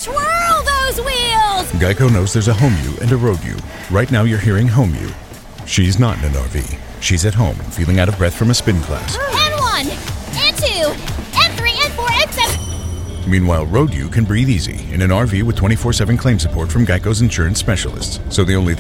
Twirl those wheels! Geico knows there's a home you and a road you. Right now you're hearing home you. She's not in an RV. She's at home, feeling out of breath from a spin class. N1, N2, N3, N4, N7. Meanwhile, road you can breathe easy in an RV with 24/7 claim support from Geico's insurance specialists. So the only thing